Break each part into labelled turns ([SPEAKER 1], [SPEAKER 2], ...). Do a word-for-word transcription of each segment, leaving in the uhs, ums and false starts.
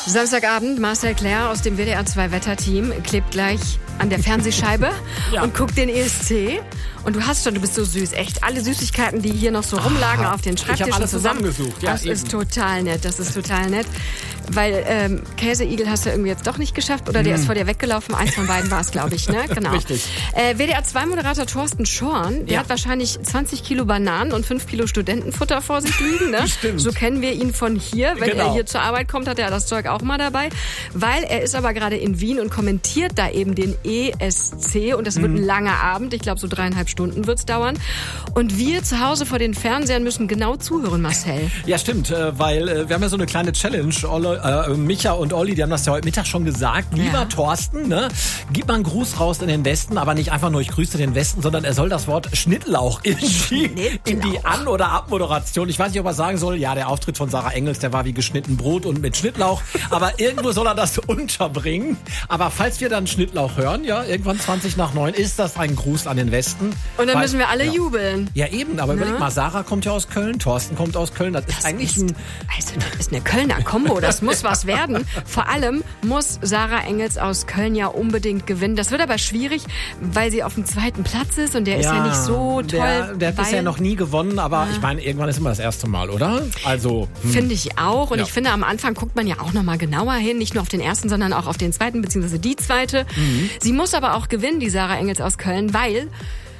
[SPEAKER 1] Samstagabend, Marcel Claire aus dem W D R zwei Wetterteam klebt gleich an der Fernsehscheibe ja. und guckt den E S C. Und du hast schon, du bist so süß, echt. Alle Süßigkeiten, die hier noch so rumlagen Aha. auf den Schreibtischen
[SPEAKER 2] ich alles
[SPEAKER 1] zusammen.
[SPEAKER 2] zusammengesucht. Ja,
[SPEAKER 1] das
[SPEAKER 2] eben.
[SPEAKER 1] ist total nett, das ist total nett. Weil ähm, Käseigel hast du irgendwie jetzt doch nicht geschafft oder der
[SPEAKER 2] hm.
[SPEAKER 1] ist vor dir weggelaufen. Eins von beiden war es, glaube ich, ne? Genau.
[SPEAKER 2] Richtig.
[SPEAKER 1] Äh, W D R zwei Moderator Thorsten Schorn, der
[SPEAKER 2] ja.
[SPEAKER 1] hat wahrscheinlich zwanzig Kilo Bananen und fünf Kilo Studentenfutter vor sich liegen. Ne?
[SPEAKER 2] Stimmt.
[SPEAKER 1] So kennen wir ihn von hier. Wenn
[SPEAKER 2] genau.
[SPEAKER 1] er hier zur Arbeit kommt, hat er das Zeug auch mal dabei. Weil er ist aber gerade in Wien und kommentiert da eben den E S C. Und das wird mhm. ein langer Abend. Ich glaube, so dreieinhalb Stunden wird's dauern. Und wir zu Hause vor den Fernsehern müssen genau zuhören, Marcel.
[SPEAKER 2] Ja, stimmt. Weil wir haben ja so eine kleine Challenge. Olle, äh, Micha und Olli, die haben das ja heute Mittag schon gesagt. Lieber ja. Thorsten, ne, gib mal einen Gruß raus in den Westen, aber nicht einfach nur ich grüße den Westen, sondern er soll das Wort Schnittlauch in die, in die An- oder Abmoderation. Ich weiß nicht, ob er sagen soll, ja, der Auftritt von Sarah Engels, der war wie geschnitten Brot und mit Schnittlauch, aber irgendwo soll er das unterbringen. Aber falls wir dann Schnittlauch hören, ja, irgendwann zwanzig nach neun, ist das ein Gruß an den Westen.
[SPEAKER 1] Und dann
[SPEAKER 2] weil,
[SPEAKER 1] müssen wir alle
[SPEAKER 2] ja.
[SPEAKER 1] jubeln.
[SPEAKER 2] Ja, eben, aber ne? überleg mal, Sarah kommt ja aus Köln, Thorsten kommt aus Köln, das, das ist eigentlich ist, ein...
[SPEAKER 1] Also, das ist eine Kölner Kombo, das muss was werden. Vor allem muss Sarah Engels aus Köln ja unbedingt gewinnen. Das wird aber schwierig, weil sie auf dem zweiten Platz ist und der ja, ist ja nicht so toll.
[SPEAKER 2] Der, der hat bisher noch nie gewonnen, aber ja. ich meine, irgendwann ist immer das erste Mal, oder? Also
[SPEAKER 1] hm. Finde ich auch. Und
[SPEAKER 2] ja.
[SPEAKER 1] ich finde, am Anfang guckt man ja auch noch mal genauer hin. Nicht nur auf den ersten, sondern auch auf den zweiten, beziehungsweise die zweite. Mhm. Sie muss aber auch gewinnen, die Sarah Engels aus Köln, weil...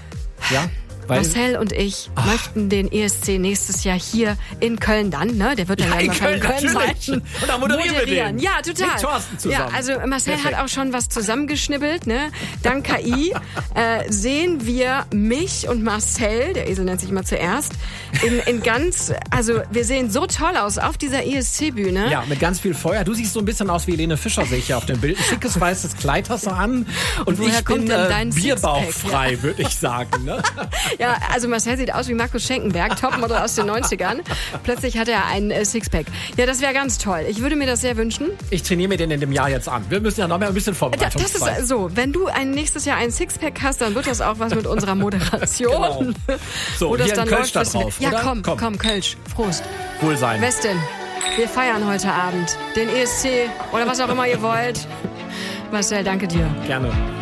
[SPEAKER 2] Ja. Weil,
[SPEAKER 1] Marcel und ich Ach. möchten den E S C nächstes Jahr hier in Köln dann, ne? Der wird dann ja,
[SPEAKER 2] in
[SPEAKER 1] Köln,
[SPEAKER 2] Köln
[SPEAKER 1] sein.
[SPEAKER 2] Und dann moderieren, moderieren.
[SPEAKER 1] wir den. Ja, total.
[SPEAKER 2] Mit Thorsten zusammen.
[SPEAKER 1] Ja, also Marcel
[SPEAKER 2] Perfekt.
[SPEAKER 1] hat auch schon was zusammengeschnibbelt, ne? Dank K I äh, sehen wir mich und Marcel, der Esel nennt sich immer zuerst, in, in ganz, also wir sehen so toll aus auf dieser E S C-Bühne.
[SPEAKER 2] Ja, mit ganz viel Feuer. Du siehst so ein bisschen aus wie Helene Fischer, sehe ich hier auf dem Bild. Ein schickes weißes Kleid hast du an. Und, und ich bin äh, bierbauchfrei, ja. würde ich sagen. Ne?
[SPEAKER 1] Ja, also Marcel sieht aus wie Markus Schenkenberg, Topmodel aus den neunzigern. Plötzlich hat er einen äh, Sixpack. Ja, das wäre ganz toll. Ich würde mir das sehr wünschen.
[SPEAKER 2] Ich trainiere mir den in dem Jahr jetzt an. Wir müssen ja noch mehr ein bisschen Vorbereitungszeit.
[SPEAKER 1] Das ist so, wenn du ein nächstes Jahr ein Sixpack hast, dann wird das auch was mit unserer Moderation.
[SPEAKER 2] Genau. So,
[SPEAKER 1] Wo das
[SPEAKER 2] hier
[SPEAKER 1] dann
[SPEAKER 2] ein Kölsch da
[SPEAKER 1] läuft,
[SPEAKER 2] drauf,
[SPEAKER 1] Ja,
[SPEAKER 2] oder?
[SPEAKER 1] komm, komm, komm, Kölsch. Prost.
[SPEAKER 2] Wohl sein.
[SPEAKER 1] Westin, wir feiern heute Abend den E S C oder was auch immer ihr wollt. Marcel, danke dir.
[SPEAKER 2] Gerne.